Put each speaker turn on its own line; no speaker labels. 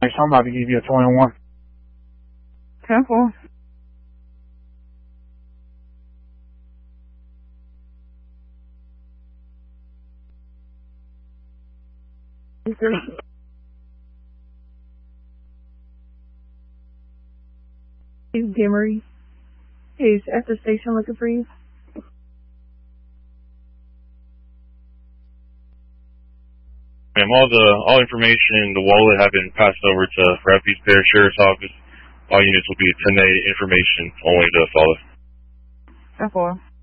I'm about to give you a 21.
10-4. He's Gimmery. He's at the station looking for you.
Ma'am, all information, the wallet have been passed over to Rapides Parish Sheriff's Office. All units will be 10-8 information only to follow.
10-4.